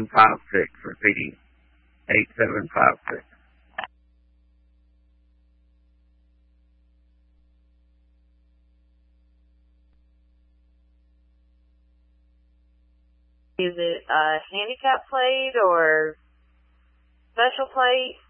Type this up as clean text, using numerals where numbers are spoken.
8756. Repeating, 8756. Is it a handicap plate or special plate?